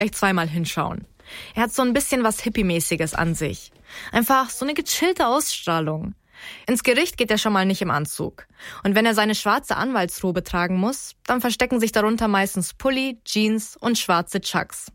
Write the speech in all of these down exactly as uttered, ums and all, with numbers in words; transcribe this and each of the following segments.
echt zweimal hinschauen. Er hat so ein bisschen was Hippie-mäßiges an sich. Einfach so eine gechillte Ausstrahlung. Ins Gericht geht er schon mal nicht im Anzug. Und wenn er seine schwarze Anwaltsrobe tragen muss, dann verstecken sich darunter meistens Pulli, Jeans und schwarze Chucks.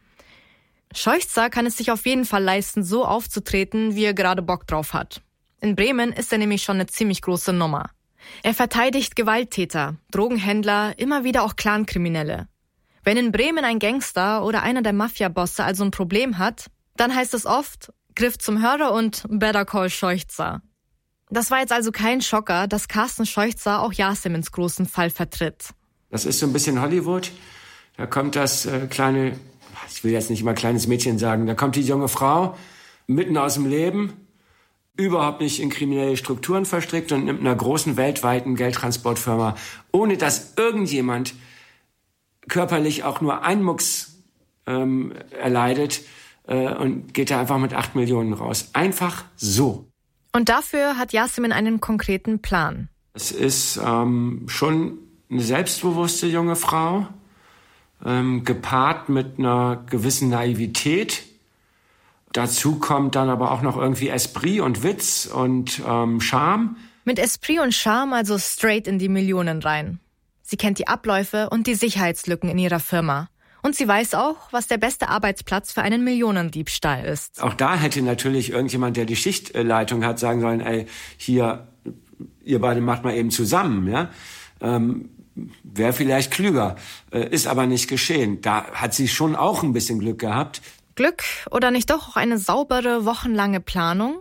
Scheuchzer kann es sich auf jeden Fall leisten, so aufzutreten, wie er gerade Bock drauf hat. In Bremen ist er nämlich schon eine ziemlich große Nummer. Er verteidigt Gewalttäter, Drogenhändler, immer wieder auch Clankriminelle. Wenn in Bremen ein Gangster oder einer der Mafia-Bosse also ein Problem hat, dann heißt es oft Griff zum Hörer und Better Call Scheuchzer. Das war jetzt also kein Schocker, dass Carsten Scheuchzer auch Yasemins großen Fall vertritt. Das ist so ein bisschen Hollywood. Da kommt das äh, kleine, ich will jetzt nicht immer kleines Mädchen sagen, da kommt die junge Frau mitten aus dem Leben, überhaupt nicht in kriminelle Strukturen verstrickt und nimmt einer großen weltweiten Geldtransportfirma, ohne dass irgendjemand körperlich auch nur einen Mucks ähm, erleidet äh, und geht da einfach mit acht Millionen raus. Einfach so. Und dafür hat Yasemin einen konkreten Plan. Es ist ähm, schon eine selbstbewusste junge Frau, ähm, gepaart mit einer gewissen Naivität. Dazu kommt dann aber auch noch irgendwie Esprit und Witz und ähm, Charme. Mit Esprit und Charme also straight in die Millionen rein. Sie kennt die Abläufe und die Sicherheitslücken in ihrer Firma. Und sie weiß auch, was der beste Arbeitsplatz für einen Millionendiebstahl ist. Auch da hätte natürlich irgendjemand, der die Schichtleitung hat, sagen sollen, ey, hier, ihr beide macht mal eben zusammen, ja. Ähm, wäre vielleicht klüger, äh, ist aber nicht geschehen. Da hat sie schon auch ein bisschen Glück gehabt. Glück oder nicht doch auch eine saubere, wochenlange Planung?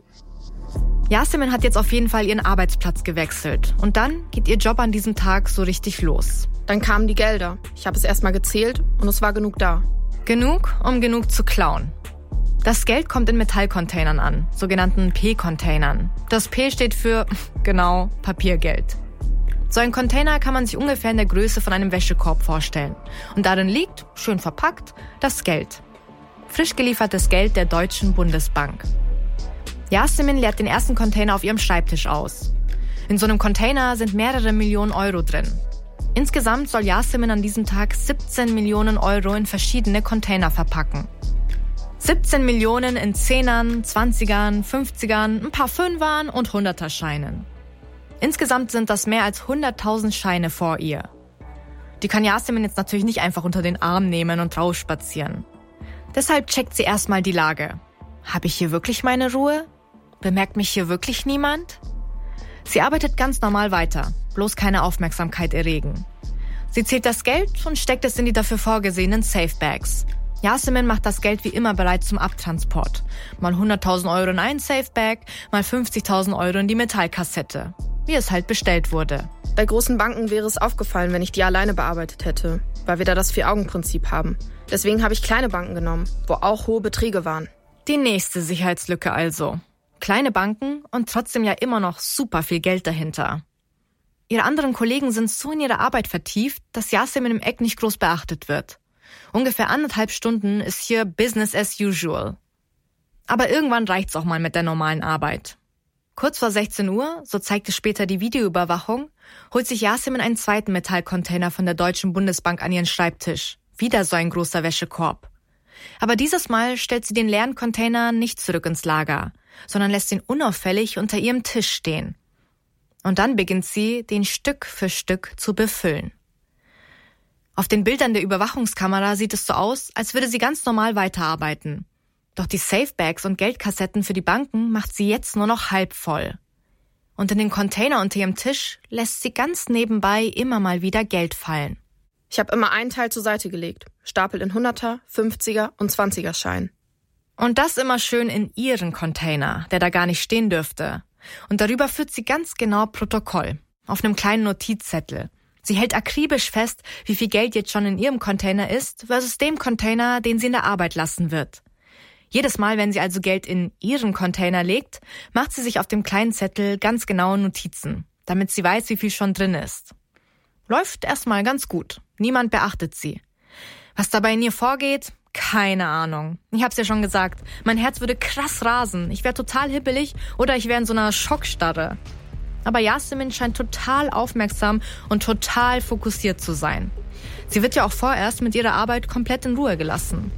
Yasemin hat jetzt auf jeden Fall ihren Arbeitsplatz gewechselt. Und dann geht ihr Job an diesem Tag so richtig los. Dann kamen die Gelder. Ich habe es erstmal gezählt und es war genug da. Genug, um genug zu klauen. Das Geld kommt in Metallcontainern an, sogenannten P-Containern. Das P steht für, genau, Papiergeld. So ein Container kann man sich ungefähr in der Größe von einem Wäschekorb vorstellen. Und darin liegt, schön verpackt, das Geld. Frisch geliefertes Geld der Deutschen Bundesbank. Yasemin leert den ersten Container auf ihrem Schreibtisch aus. In so einem Container sind mehrere Millionen Euro drin. Insgesamt soll Yasemin an diesem Tag siebzehn Millionen Euro in verschiedene Container verpacken. siebzehn Millionen in Zehnern, Zwanzigern, Fünfzigern, ein paar Fünfern und Hunderterscheinen. Insgesamt sind das mehr als hunderttausend Scheine vor ihr. Die kann Yasemin jetzt natürlich nicht einfach unter den Arm nehmen und rausspazieren. Deshalb checkt sie erstmal die Lage. Habe ich hier wirklich meine Ruhe? Bemerkt mich hier wirklich niemand? Sie arbeitet ganz normal weiter, bloß keine Aufmerksamkeit erregen. Sie zählt das Geld und steckt es in die dafür vorgesehenen Safebags. Yasemin macht das Geld wie immer bereit zum Abtransport. Mal hunderttausend Euro in ein Safebag, mal fünfzigtausend Euro in die Metallkassette. Wie es halt bestellt wurde. Bei großen Banken wäre es aufgefallen, wenn ich die alleine bearbeitet hätte, weil wir da das Vier-Augen-Prinzip haben. Deswegen habe ich kleine Banken genommen, wo auch hohe Beträge waren. Die nächste Sicherheitslücke also. Kleine Banken und trotzdem ja immer noch super viel Geld dahinter. Ihre anderen Kollegen sind so in ihre Arbeit vertieft, dass Yasemin im Eck nicht groß beachtet wird. Ungefähr anderthalb Stunden ist hier Business as usual. Aber irgendwann reicht's auch mal mit der normalen Arbeit. Kurz vor sechzehn Uhr, so zeigte später die Videoüberwachung, holt sich Yasemin einen zweiten Metallcontainer von der Deutschen Bundesbank an ihren Schreibtisch. Wieder so ein großer Wäschekorb. Aber dieses Mal stellt sie den leeren Container nicht zurück ins Lager, sondern lässt ihn unauffällig unter ihrem Tisch stehen. Und dann beginnt sie, den Stück für Stück zu befüllen. Auf den Bildern der Überwachungskamera sieht es so aus, als würde sie ganz normal weiterarbeiten. Doch die Safebags und Geldkassetten für die Banken macht sie jetzt nur noch halb voll. Und in den Container unter ihrem Tisch lässt sie ganz nebenbei immer mal wieder Geld fallen. Ich habe immer einen Teil zur Seite gelegt, Stapel in Hunderter, Fünfziger und Zwanziger Schein. Und das immer schön in ihren Container, der da gar nicht stehen dürfte. Und darüber führt sie ganz genau Protokoll, auf einem kleinen Notizzettel. Sie hält akribisch fest, wie viel Geld jetzt schon in ihrem Container ist versus dem Container, den sie in der Arbeit lassen wird. Jedes Mal, wenn sie also Geld in ihren Container legt, macht sie sich auf dem kleinen Zettel ganz genaue Notizen, damit sie weiß, wie viel schon drin ist. Läuft erstmal ganz gut. Niemand beachtet sie. Was dabei in ihr vorgeht? Keine Ahnung. Ich hab's ja schon gesagt. Mein Herz würde krass rasen. Ich wäre total hippelig oder ich wäre in so einer Schockstarre. Aber Yasemin scheint total aufmerksam und total fokussiert zu sein. Sie wird ja auch vorerst mit ihrer Arbeit komplett in Ruhe gelassen.